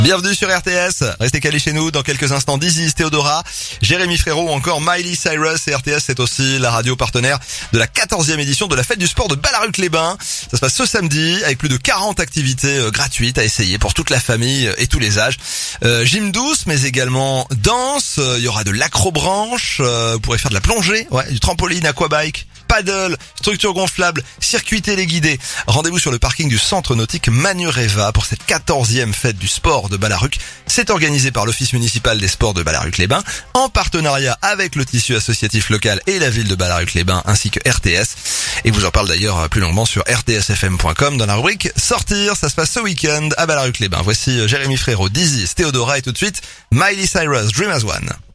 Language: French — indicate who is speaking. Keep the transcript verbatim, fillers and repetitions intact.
Speaker 1: Bienvenue sur R T S, restez calés chez nous dans quelques instants. Dizzy, Théodora, Jérémy Frérot ou encore Miley Cyrus. Et R T S, c'est aussi la radio partenaire de la quatorzième édition de la fête du sport de Ballaruc-les-Bains. Ça se passe ce samedi avec plus de quarante activités euh, gratuites à essayer pour toute la famille et tous les âges. Euh, gym douce mais également danse, il euh, y aura de l'acrobranche, euh, vous pourrez faire de la plongée, ouais, du trampoline, aquabike, paddle, structure gonflable, circuit téléguidé. Rendez-vous sur le parking du centre nautique Manureva pour cette quatorzième fête du sport de Ballaruc. C'est organisé par l'Office municipal des sports de Ballaruc-les-Bains en partenariat avec le tissu associatif local et la ville de Ballaruc-les-Bains ainsi que R T S. Et vous en parle d'ailleurs plus longuement sur r t s f m point com dans la rubrique Sortir. Ça se passe ce week-end à Ballaruc-les-Bains. Voici Jérémy Frérot, Dizzy, Théodora et tout de suite Miley Cyrus, Dream as One.